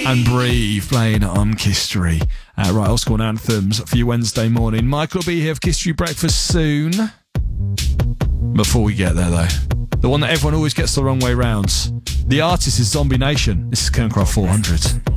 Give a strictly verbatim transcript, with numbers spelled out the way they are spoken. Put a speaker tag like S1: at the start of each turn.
S1: and Breathe playing on Kiss-Tree. Uh, right, I'll score anthems for you Wednesday morning. Michael will be here for Kiss-Tree breakfast soon. Before we get there, though, the one that everyone always gets the wrong way round. The artist is Zombie Nation. This is Kerncraft four hundred.